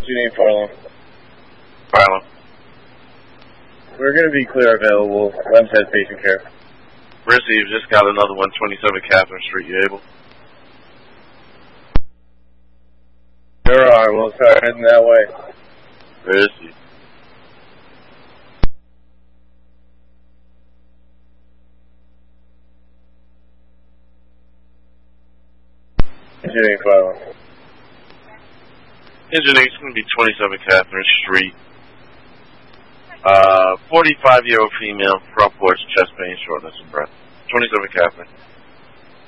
Engineering Farlow. Farlow. We're going to be clear available. Lem says patient care. Received. Just got another one, 27 Catherine Street. You able? Sure are. We'll start heading that way. Received. Engineering Farlow. Engineering's going to be 27 Catherine Street. 45-year-old female, front porch, chest pain, shortness of breath. 27 Catherine.